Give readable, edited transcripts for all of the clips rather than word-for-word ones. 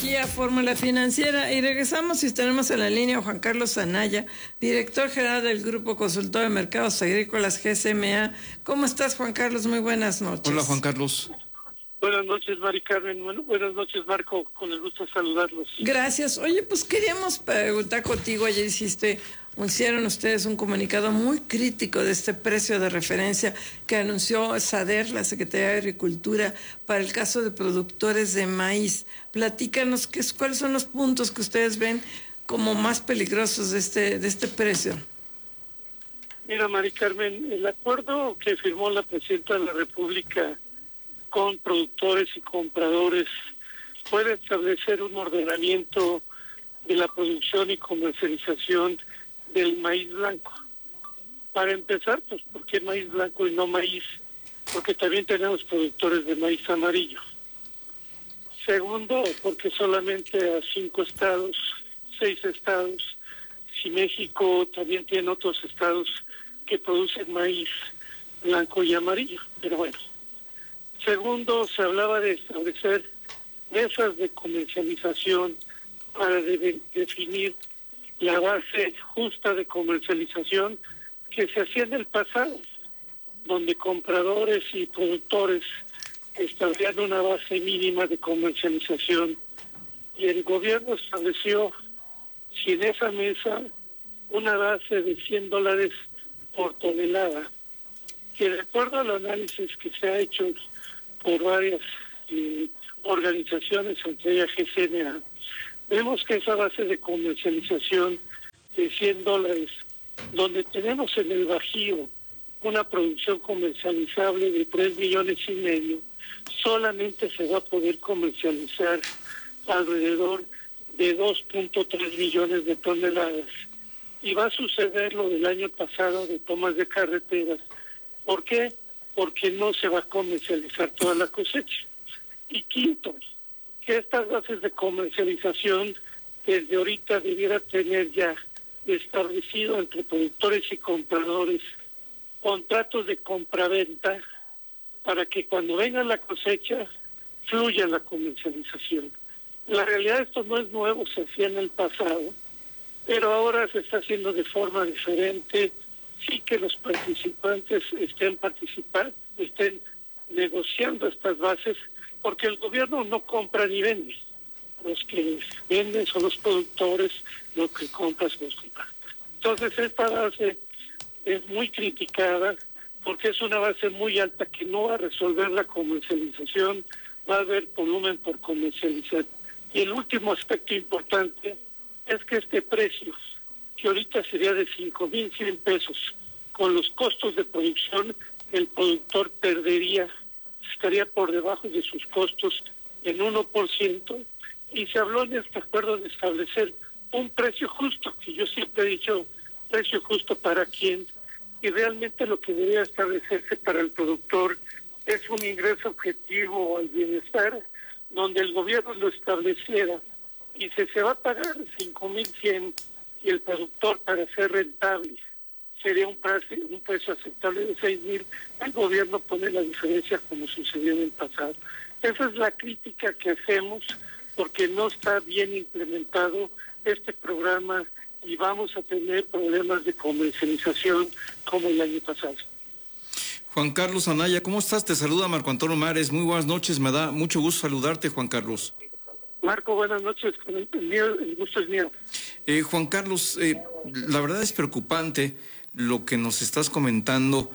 Aquí a Fórmula Financiera y regresamos y tenemos en la línea a Juan Carlos Anaya, director general del Grupo Consultor de Mercados Agrícolas GSMA. ¿Cómo estás, Juan Carlos? Muy buenas noches. Hola, Juan Carlos. Buenas noches, Mari Carmen. Bueno, buenas noches, Marco. Con el gusto de saludarlos. Gracias. Oye, pues queríamos preguntar contigo. Ayer hicieron ustedes un comunicado muy crítico de este precio de referencia que anunció SADER, la Secretaría de Agricultura, para el caso de productores de maíz. Platícanos cuáles son los puntos que ustedes ven como más peligrosos de este precio. Mira, Mari Carmen, el acuerdo que firmó la Presidenta de la República con productores y compradores puede establecer un ordenamiento de la producción y comercialización del maíz blanco. Para empezar, pues, ¿por qué maíz blanco y no maíz? Porque también tenemos productores de maíz amarillo. Segundo, porque solamente a 5 estados, 6 estados, si México también tiene otros estados que producen maíz blanco y amarillo, pero bueno. Segundo, se hablaba de establecer mesas de comercialización para definir la base justa de comercialización que se hacía en el pasado, donde compradores y productores establecían una base mínima de comercialización y el gobierno estableció, sin esa mesa, una base de $100 por tonelada, que de acuerdo al análisis que se ha hecho por varias organizaciones, entre ellas GSMA, vemos que esa base de comercialización de $100, donde tenemos en el Bajío una producción comercializable de 3,5 millones, solamente se va a poder comercializar alrededor de 2.3 millones de toneladas. Y va a suceder lo del año pasado de tomas de carreteras. ¿Por qué? Porque no se va a comercializar toda la cosecha. Y quinto, que estas bases de comercialización desde ahorita debiera tener ya establecido entre productores y compradores contratos de compraventa para que cuando venga la cosecha fluya la comercialización. La realidad esto no es nuevo, se hacía en el pasado, pero ahora se está haciendo de forma diferente. Sí que los participantes estén negociando estas bases, porque el gobierno no compra ni vende. Los que venden son los productores, los que compran son los compradores. Entonces esta base es muy criticada porque es una base muy alta que no va a resolver la comercialización, va a haber volumen por comercializar. Y el último aspecto importante es que este precio, que ahorita sería de 5,100 pesos, con los costos de producción, el productor perdería, estaría por debajo de sus costos en 1%, y se habló en este acuerdo de establecer un precio justo, que yo siempre he dicho, precio justo para quién, y realmente lo que debería establecerse para el productor es un ingreso objetivo al bienestar, donde el gobierno lo estableciera, y si se va a pagar 5,100 y el productor, para ser rentable, sería un precio aceptable de 6,000, el gobierno pone la diferencia como sucedió en el pasado. Esa es la crítica que hacemos, porque no está bien implementado este programa y vamos a tener problemas de comercialización como el año pasado. Juan Carlos Anaya, ¿cómo estás? Te saluda Marco Antonio Mares. Muy buenas noches, me da mucho gusto saludarte, Juan Carlos. Marco, buenas noches, el gusto es mío. Juan Carlos, la verdad es preocupante lo que nos estás comentando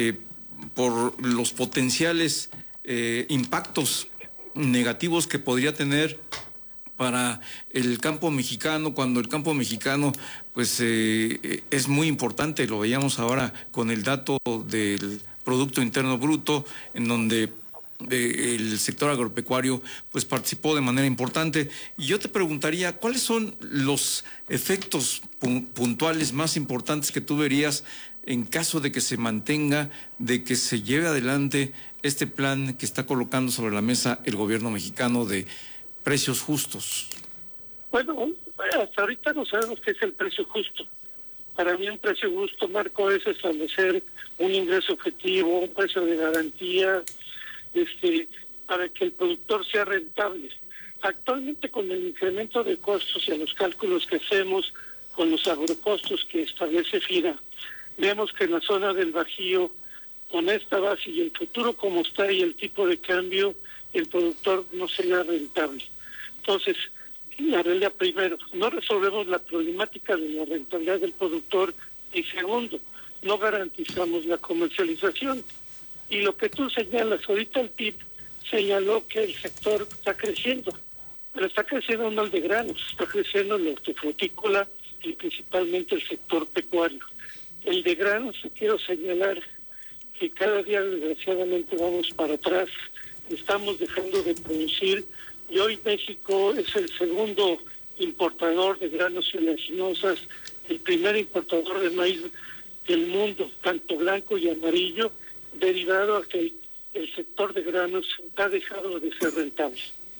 por los potenciales impactos negativos que podría tener para el campo mexicano, cuando el campo mexicano pues es muy importante. Lo veíamos ahora con el dato del Producto Interno Bruto, en donde el sector agropecuario pues participó de manera importante. Y yo te preguntaría, ¿cuáles son los efectos puntuales más importantes que tú verías en caso de que se mantenga, de que se lleve adelante este plan que está colocando sobre la mesa el gobierno mexicano de precios justos? Bueno, hasta ahorita no sabemos qué es el precio justo. Para mí un precio justo, Marco, es establecer un ingreso objetivo, un precio de garantía, para que el productor sea rentable. Actualmente, con el incremento de costos y a los cálculos que hacemos con los agrocostos que establece FIRA, vemos que en la zona del Bajío, con esta base y el futuro como está y el tipo de cambio, el productor no será rentable. Entonces, la realidad, primero, no resolvemos la problemática de la rentabilidad del productor, y segundo, no garantizamos la comercialización. Y lo que tú señalas, ahorita el PIB señaló que el sector está creciendo, pero está creciendo no el de granos, está creciendo el hortofrutícola y principalmente el sector pecuario. El de granos, quiero señalar que cada día desgraciadamente vamos para atrás, estamos dejando de producir, y hoy México es el segundo importador de granos y oleaginosas, el primer importador de maíz del mundo, tanto blanco y amarillo, derivado a que el sector de granos ha dejado de ser rentable.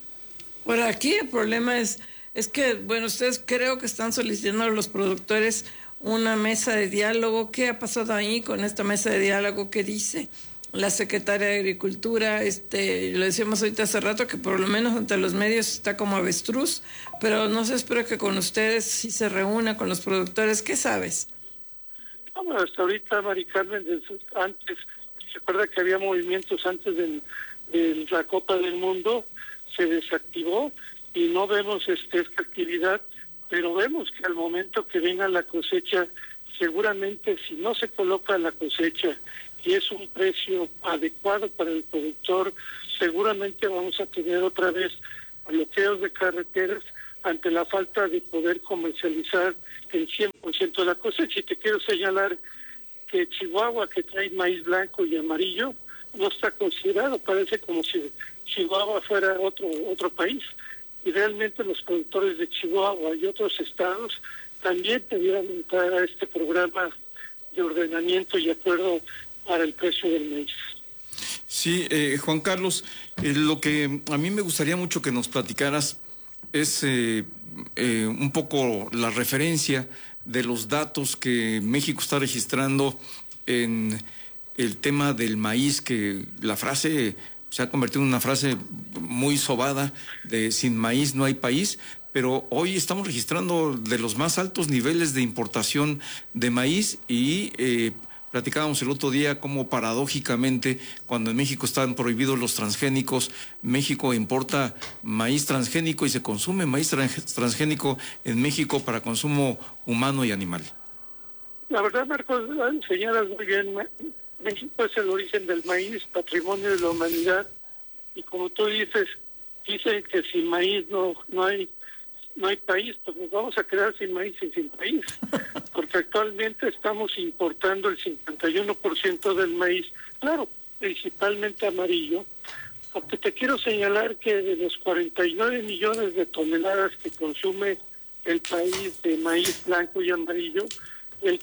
Bueno, aquí el problema es que, bueno, ustedes creo que están solicitando a los productores una mesa de diálogo. ¿Qué ha pasado ahí con esta mesa de diálogo? ¿Qué dice la secretaria de Agricultura? Lo decíamos ahorita hace rato, que por lo menos ante los medios está como avestruz, pero no sé, espero que con ustedes sí se reúna con los productores. ¿Qué sabes? Bueno, hasta ahorita, Mari Carmen, antes, se acuerda que había movimientos antes de la Copa del Mundo, se desactivó y no vemos esta actividad, pero vemos que al momento que venga la cosecha, seguramente si no se coloca la cosecha y es un precio adecuado para el productor, seguramente vamos a tener otra vez bloqueos de carreteras ante la falta de poder comercializar el 100% de la cosecha. Y te quiero señalar que Chihuahua, que trae maíz blanco y amarillo, no está considerado, parece como si Chihuahua fuera otro país. Y realmente los productores de Chihuahua y otros estados también debieran entrar a este programa de ordenamiento y acuerdo para el precio del maíz. Sí, Juan Carlos, lo que a mí me gustaría mucho que nos platicaras es un poco la referencia de los datos que México está registrando en el tema del maíz, que la frase se ha convertido en una frase muy sobada de sin maíz no hay país, pero hoy estamos registrando de los más altos niveles de importación de maíz y platicábamos el otro día cómo paradójicamente cuando en México están prohibidos los transgénicos, México importa maíz transgénico y se consume maíz transgénico en México para consumo humano y animal. La verdad, Marcos, señalas muy bien, México es el origen del maíz, patrimonio de la humanidad, y como tú dices, dicen que sin maíz no hay país, pues nos vamos a quedar sin maíz y sin país, porque actualmente estamos importando el 51% del maíz, claro, principalmente amarillo, porque te quiero señalar que de los 49 millones de toneladas que consume el país de maíz blanco y amarillo, el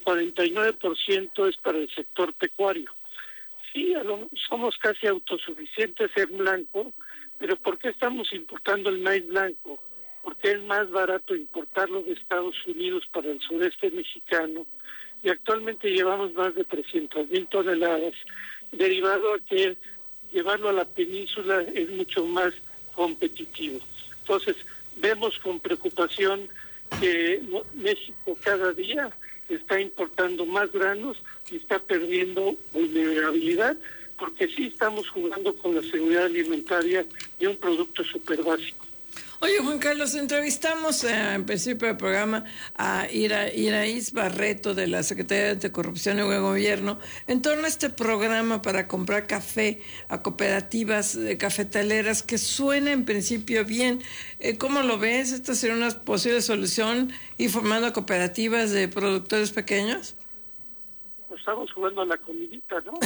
49% es para el sector pecuario. Sí, somos casi autosuficientes en blanco, pero ¿por qué estamos importando el maíz blanco? Porque es más barato importarlo de Estados Unidos para el sureste mexicano, y actualmente llevamos más de 300,000 toneladas, derivado a que llevarlo a la península es mucho más competitivo. Entonces, vemos con preocupación que México cada día está importando más granos y está perdiendo vulnerabilidad, porque sí estamos jugando con la seguridad alimentaria de un producto súper básico. Oye, Juan Carlos, entrevistamos en principio del programa a Iraíz Barreto de la Secretaría de Anticorrupción y Buen Gobierno en torno a este programa para comprar café a cooperativas cafetaleras, que suena en principio bien. ¿Cómo lo ves? ¿Esta sería una posible solución, ir formando cooperativas de productores pequeños? Pues estamos jugando a la comidita, ¿no?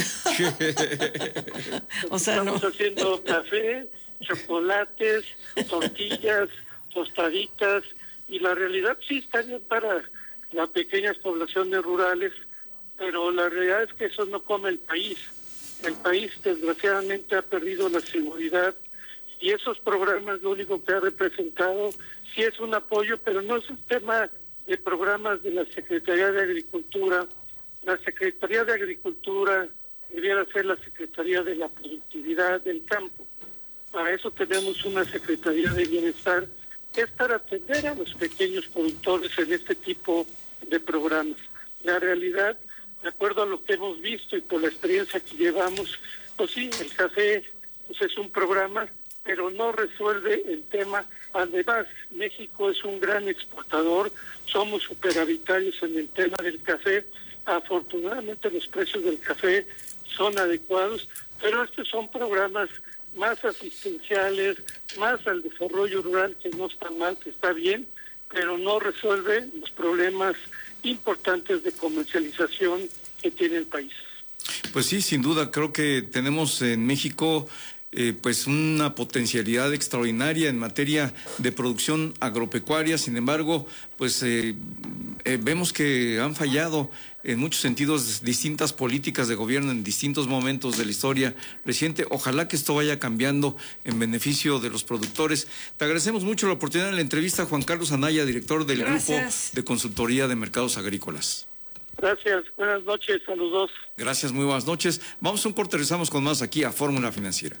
O sea, estamos haciendo café, chocolates, tortillas, tostaditas, y la realidad sí está bien para las pequeñas poblaciones rurales, pero la realidad es que eso no come el país. El país desgraciadamente ha perdido la seguridad, y esos programas lo único que ha representado sí es un apoyo, pero no es un tema de programas de la Secretaría de Agricultura. La Secretaría de Agricultura debiera ser la Secretaría de la Productividad del Campo, Para eso tenemos una Secretaría de Bienestar, que es para atender a los pequeños productores en este tipo de programas. La realidad, de acuerdo a lo que hemos visto y por la experiencia que llevamos, pues sí, el café pues es un programa, pero no resuelve el tema. Además, México es un gran exportador, somos superavitarios en el tema del café. Afortunadamente los precios del café son adecuados, pero estos son programas más asistenciales, más al desarrollo rural, que no está mal, que está bien, pero no resuelve los problemas importantes de comercialización que tiene el país. Pues sí, sin duda, creo que tenemos en México pues una potencialidad extraordinaria en materia de producción agropecuaria. Sin embargo, pues vemos que han fallado en muchos sentidos distintas políticas de gobierno en distintos momentos de la historia reciente. Ojalá que esto vaya cambiando en beneficio de los productores. Te agradecemos mucho la oportunidad de la entrevista, Juan Carlos Anaya, director del Grupo de Consultoría de Mercados Agrícolas. Gracias, buenas noches, saludos. Gracias, muy buenas noches. Vamos a un corte, regresamos con más aquí a Fórmula Financiera.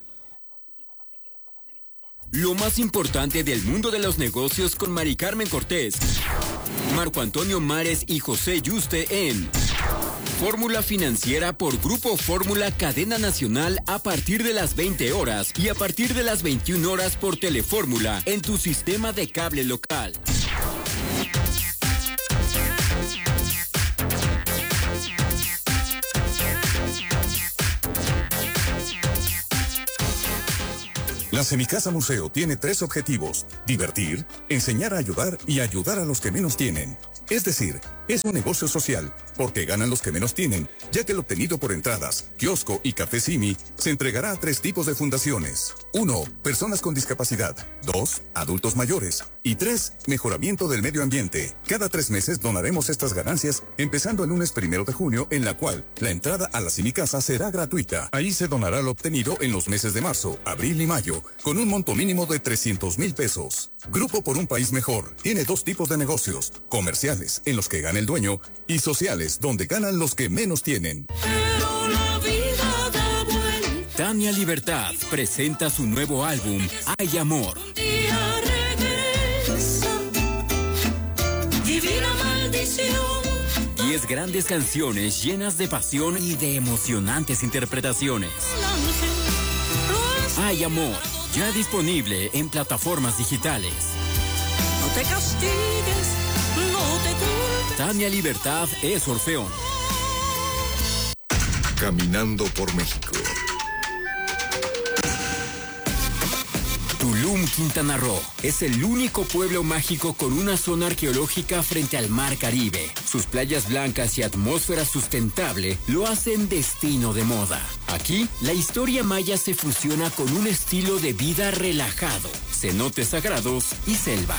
Lo más importante del mundo de los negocios con Mari Carmen Cortés, Marco Antonio Mares y José Yuste en Fórmula Financiera por Grupo Fórmula Cadena Nacional a partir de las 20 horas y a partir de las 21 horas por Telefórmula en tu sistema de cable local. La Semicasa Museo tiene 3 objetivos: divertir, enseñar a ayudar y ayudar a los que menos tienen. Es decir, es un negocio social, porque ganan los que menos tienen, ya que el obtenido por entradas, kiosco y café Simi se entregará a 3 tipos de fundaciones. 1. Personas con discapacidad. 2. Adultos mayores. Y 3. Mejoramiento del medio ambiente. Cada 3 meses donaremos estas ganancias, empezando el lunes 1 de junio, en la cual la entrada a la Semicasa será gratuita. Ahí se donará lo obtenido en los meses de marzo, abril y mayo, con un monto mínimo de 300,000 pesos. Grupo por un país mejor tiene 2 tipos de negocios: comerciales, en los que gana el dueño, y sociales, donde ganan los que menos tienen. Tania Libertad presenta su nuevo álbum, Hay Amor. 10 grandes canciones llenas de pasión y de emocionantes interpretaciones. Hay Amor, ya disponible en plataformas digitales. No te castigues, no te culpes. Tania Libertad es Orfeón. Caminando por México. Tulum, Quintana Roo, es el único pueblo mágico con una zona arqueológica frente al Mar Caribe. Sus playas blancas y atmósfera sustentable lo hacen destino de moda. Aquí, la historia maya se fusiona con un estilo de vida relajado, cenotes sagrados y selva.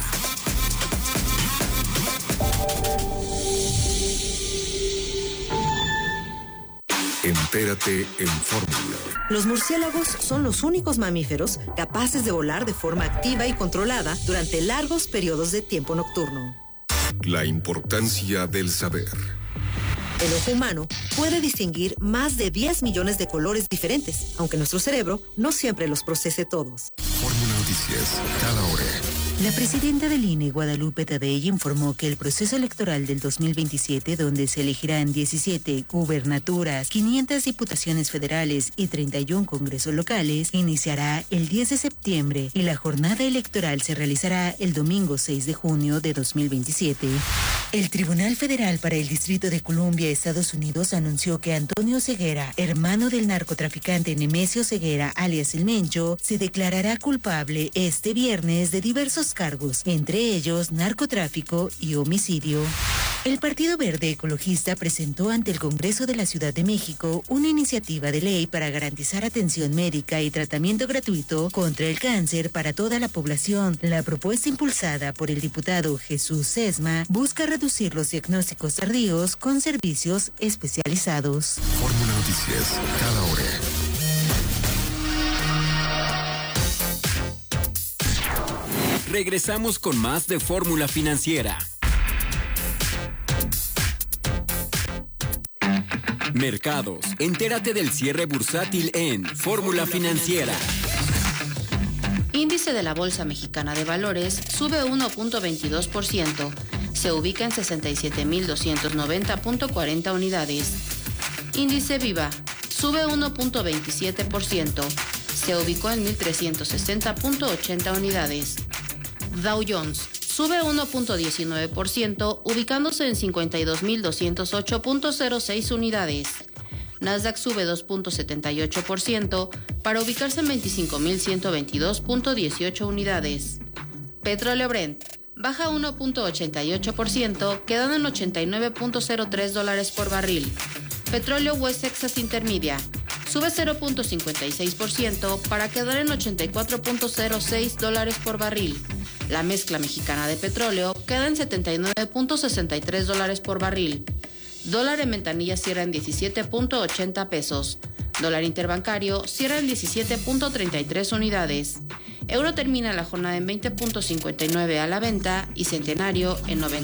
Entérate en Fórmula. Los murciélagos son los únicos mamíferos capaces de volar de forma activa y controlada durante largos periodos de tiempo nocturno. La importancia del saber. El ojo humano puede distinguir más de 10 millones de colores diferentes, aunque nuestro cerebro no siempre los procese todos. Fórmula Noticias, cada hora. La presidenta del INE, Guadalupe Tadei, informó que el proceso electoral del 2027, donde se elegirán 17 gubernaturas, 500 diputaciones federales y 31 congresos locales, iniciará el 10 de septiembre y la jornada electoral se realizará el domingo 6 de junio de 2027. El Tribunal Federal para el Distrito de Columbia, Estados Unidos, anunció que Antonio Ceguera, hermano del narcotraficante Nemesio Ceguera, alias El Mencho, se declarará culpable este viernes de diversos cargos, entre ellos narcotráfico y homicidio. El Partido Verde Ecologista presentó ante el Congreso de la Ciudad de México una iniciativa de ley para garantizar atención médica y tratamiento gratuito contra el cáncer para toda la población. La propuesta, impulsada por el diputado Jesús Sesma, busca reducir los diagnósticos tardíos con servicios especializados. Fórmula Noticias, cada hora. Regresamos con más de Fórmula Financiera. Mercados. Entérate del cierre bursátil en Fórmula Financiera. Índice de la Bolsa Mexicana de Valores sube 1.22%. Se ubica en 67.290.40 unidades. Índice Viva sube 1.27%. Se ubicó en 1.360.80 unidades. Dow Jones sube 1.19%, ubicándose en 52.208.06 unidades. Nasdaq sube 2.78% para ubicarse en 25.122.18 unidades. Petróleo Brent baja 1.88%, quedando en $89.03 por barril. Petróleo West Texas Intermedia sube 0.56% para quedar en $84.06 por barril. La mezcla mexicana de petróleo queda en $79.63 por barril. Dólar en ventanilla cierra en 17.80 pesos. Dólar interbancario cierra en 17.33 unidades. Euro termina la jornada en 20.59 a la venta y centenario en 90.